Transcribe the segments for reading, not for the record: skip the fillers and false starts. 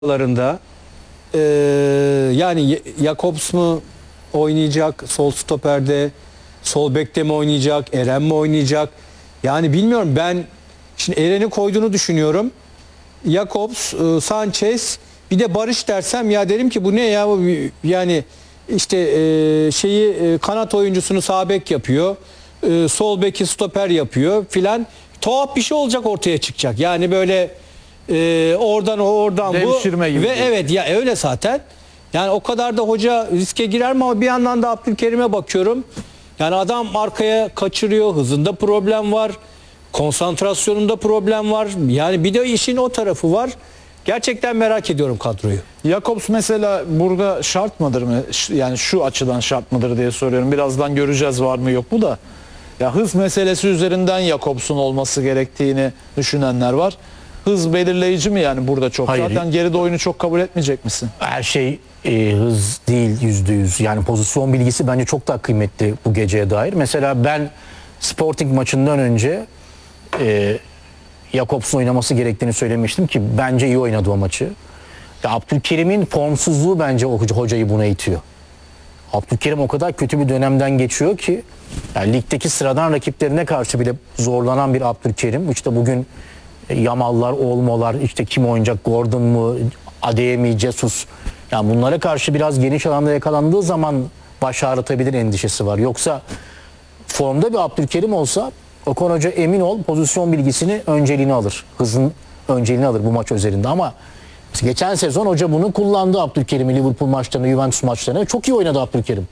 larında yani Jakobs mu oynayacak sol stoperde, sol bekte mi oynayacak, Eren mi oynayacak? Yani bilmiyorum, ben şimdi Eren'i koyduğunu düşünüyorum. Jakobs, Sanchez, bir de Barış dersem ya derim ki bu ne ya, yani işte kanat oyuncusunu sağ bek yapıyor, sol beki stoper yapıyor filan, tuhaf bir şey olacak, ortaya çıkacak. Yani böyle oradan devşirme bu gibi. ve evet ya, öyle zaten. Yani o kadar da hoca riske girer mi? Ama bir yandan da Abdülkerim'e bakıyorum. Yani adam arkaya kaçırıyor, hızında problem var, konsantrasyonunda problem var. Yani bir de işin o tarafı var. Gerçekten merak ediyorum kadroyu. Jakobs mesela burada şart mıdır mı? Yani şu açıdan şart mıdır diye soruyorum. Birazdan göreceğiz var mı yok mu da. Ya hız meselesi üzerinden Jakobs'un olması gerektiğini düşünenler var. Hız belirleyici mi yani burada çok? Hayır. Zaten geride oyunu çok kabul etmeyecek misin? Her şey hız değil, %100. Yani pozisyon bilgisi bence çok daha kıymetli bu geceye dair. Mesela ben Sporting maçından önce Jakobs'un oynaması gerektiğini söylemiştim ki bence iyi oynadı o maçı. Ya Abdülkerim'in formsuzluğu bence hocayı buna itiyor. Abdülkerim o kadar kötü bir dönemden geçiyor ki yani ligdeki sıradan rakiplerine karşı bile zorlanan bir Abdülkerim. İşte bugün Yamallar, Olmolar, işte kim oynayacak, Gordon mu, Adeyemi, Jesus. Yani bunlara karşı biraz geniş alanda yakalandığı zaman baş ağrıtabilir endişesi var. Yoksa formda bir Abdülkerim olsa Okan Hoca emin ol pozisyon bilgisini önceliğini alır. Hızın önceliğini alır bu maç üzerinde ama geçen sezon hoca bunu kullandı Abdülkerim'i Liverpool maçlarına, Juventus maçlarına. Çok iyi oynadı Abdülkerim.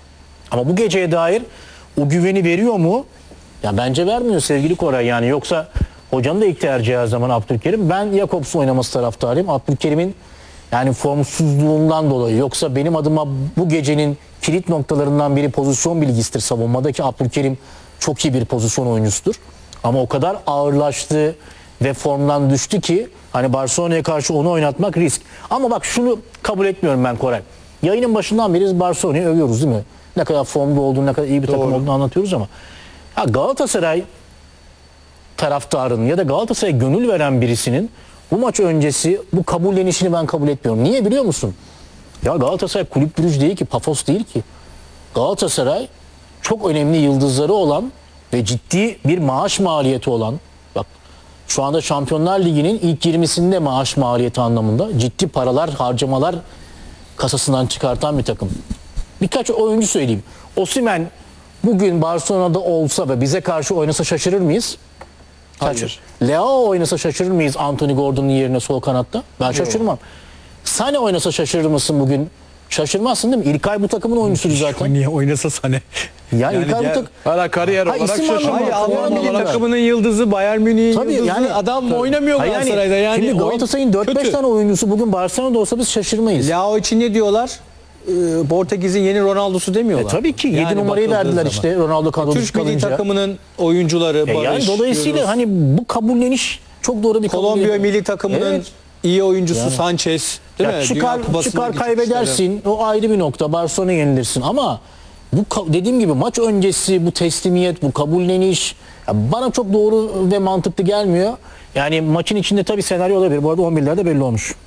Ama bu geceye dair o güveni veriyor mu? Ya bence vermiyor sevgili Koray yani. Yoksa hocanın da ilk tercihi her zaman Abdülkerim. Ben Jakobs'un oynaması taraftarıyım. Abdülkerim'in yani formsuzluğundan dolayı. Yoksa benim adıma bu gecenin kilit noktalarından biri pozisyon bilgisidir savunmadaki. Abdülkerim çok iyi bir pozisyon oyuncusudur. Ama o kadar ağırlaştı ve formdan düştü ki hani Barcelona'ya karşı onu oynatmak risk. Ama bak şunu kabul etmiyorum ben Koray. Yayının başından beri biz Barcelona'yı övüyoruz değil mi? Ne kadar formda olduğunu, ne kadar iyi bir takım olduğunu anlatıyoruz ama Galatasaray taraftarının ya da Galatasaray'a gönül veren birisinin bu maç öncesi bu kabullenişini ben kabul etmiyorum. Niye biliyor musun? Ya Galatasaray kulüp bürücü değil ki, Pafos değil ki. Galatasaray çok önemli yıldızları olan ve ciddi bir maaş maliyeti olan, bak şu anda Şampiyonlar Ligi'nin ilk 20'sinde maaş maliyeti anlamında ciddi paralar, harcamalar kasasından çıkartan bir takım. Birkaç oyuncu söyleyeyim. Osimhen bugün Barcelona'da olsa ve bize karşı oynasa şaşırır mıyız? Hayır. Leao oynasa şaşırır mıyız Anthony Gordon'un yerine sol kanatta? Ben şaşırmam. Sane oynasa şaşırır mısın bugün? Şaşırmazsın değil mi? İlkay bu takımın oyuncusuydu zaten. Niye oynasa Sane? Yani İlkay bu takım... Hala kariyer olarak isim şaşırmaz. anlamında. Hayır, Alman milli olarak- takımının yıldızı, Bayern Münih'in Tabii yıldızı. yani- Adam oynamıyor Hayır Galatasaray'da. Yani şimdi Galatasaray'ın 4-5 kötü. tane oyuncusu bugün Barcelona'da olsa biz şaşırmayız. Leao için ne diyorlar? Portekiz'in yeni Ronaldo'su demiyorlar. Tabii ki 7 Yani numarayı bakıldığı verdiler zaman. işte Ronaldo kadrosu Türk milli kalınca. takımının oyuncuları, Barış, Yani dolayısıyla Yunus, hani bu kabulleniş çok doğru bir Kolombiya kabulleniş. milli takımının Evet. iyi oyuncusu Yani. Sanchez, değil Ya mi? çıkar Dünya Kupası'na çıkar gitmişler. kaybedersin. O ayrı bir nokta. Barcelona yenilirsin ama bu dediğim gibi maç öncesi bu teslimiyet, bu kabulleniş ya bana çok doğru ve mantıklı gelmiyor. Yani maçın içinde tabii senaryo olabilir. Bu arada 11'ler de belli olmuş.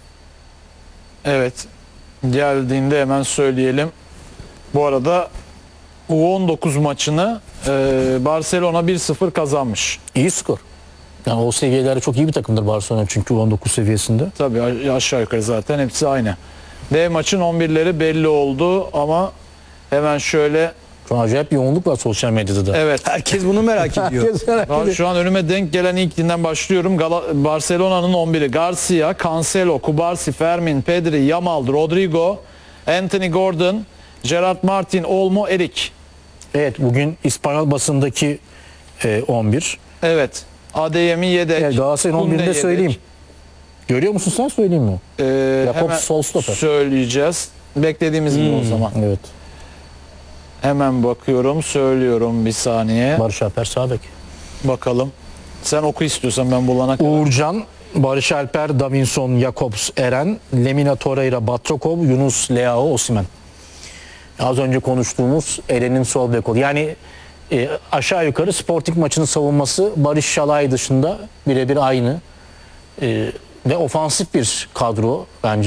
Evet. Geldiğinde hemen söyleyelim. Bu arada U19 maçını Barcelona 1-0 kazanmış. İyi skor. Yani o seviyelerde çok iyi bir takımdır Barcelona çünkü 19 seviyesinde. Tabii aşağı yukarı zaten hepsi aynı. D maçın 11'leri belli oldu ama hemen şöyle Şu an acayip bir yoğunluk var sosyal medyada da. evet. Herkes bunu merak ediyor. Herkes merak ediyor. Şu an önüme denk gelen ilkinden başlıyorum. Barcelona'nın 11'i Garcia, Cancelo, Kubarsi, Fermin, Pedri, Yamal, Rodrigo, Anthony Gordon, Gerard Martin, Olmo, Erik. Evet bugün İspanyol basındaki 11. Evet. Adeyemi yedek. Evet, Galatasaray'ın Kunde 11'ini de yedek. söyleyeyim. Görüyor musun sen söyleyeyim mi? Jakobs Hemen sol stoper. söyleyeceğiz. Beklediğimiz gibi o zaman. Evet. Hemen bakıyorum, söylüyorum bir saniye. Barış Alper sağ bek. Bakalım. Sen oku istiyorsan ben bulana kadar. Uğurcan, Barış Alper, Davinson, Jakobs, Eren, Lemina Torreira, Batrokov, Yunus, Leao, Osimhen. Az önce konuştuğumuz Eren'in sol bek oldu. Yani aşağı yukarı Sporting maçının savunması Barış Şalay dışında birebir aynı. ve ofansif bir kadro bence.